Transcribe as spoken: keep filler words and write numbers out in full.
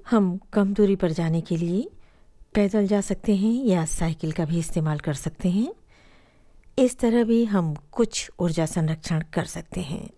हम कम दूरी पर जाने के लिए पैदल जा सकते हैं या साइकिल का भी इस्तेमाल कर सकते हैं। इस तरह भी हम कुछ ऊर्जा संरक्षण कर सकते हैं।